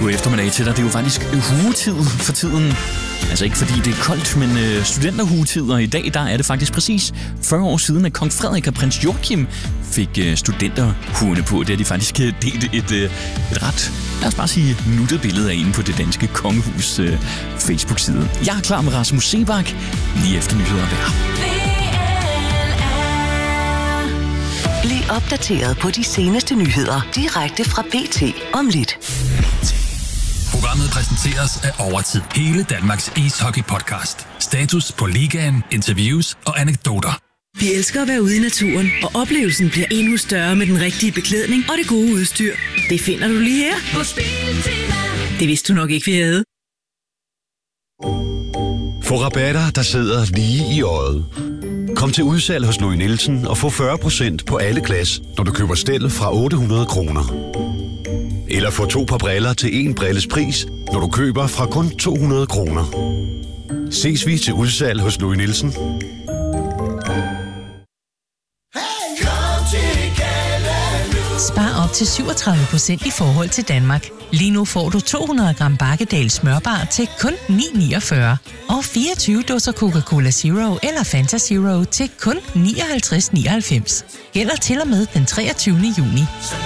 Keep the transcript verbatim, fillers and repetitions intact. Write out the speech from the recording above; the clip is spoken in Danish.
god eftermiddag til dig. Det er jo faktisk hugetid for tiden. Altså ikke fordi det er koldt, men øh, studenterhugetid, og i dag der er det faktisk præcis fyrre år siden, at kong Frederik og prins Joachim fik øh, studenterhugene på. Det har de faktisk delt et, øh, et ret, lad os bare sige, nuttet billede af inde på det danske kongehus øh, Facebook-side. Jeg er klar med Rasmus Sebak, lige efter nyheder og vejr. Bliv opdateret på de seneste nyheder direkte fra B T om lidt. Programmet præsenteres af Overtid. Hele Danmarks ishockey-podcast. Status på ligaen, interviews og anekdoter. Vi elsker at være ude i naturen, og oplevelsen bliver endnu større med den rigtige beklædning og det gode udstyr. Det finder du lige her på Biltema. Det vidste du nok ikke, vi havde. Få rabatter, der sidder lige i øjet. Kom til udsalg hos Louis Nielsen og få fyrre procent på alle glas, når du køber stel fra otte hundrede kroner. Eller få to par briller til en brilles pris, når du køber fra kun to hundrede kroner. Ses vi til udsalg hos Louis Nielsen. Spar op til syvogtredive procent i forhold til Danmark. Lige nu får du to hundrede gram Bakkedal smørbar til kun ni niogfyrre. Og fireogtyve dåser Coca-Cola Zero eller Fanta Zero til kun nioghalvtreds nioghalvfems. Gælder til og med den treogtyvende juni.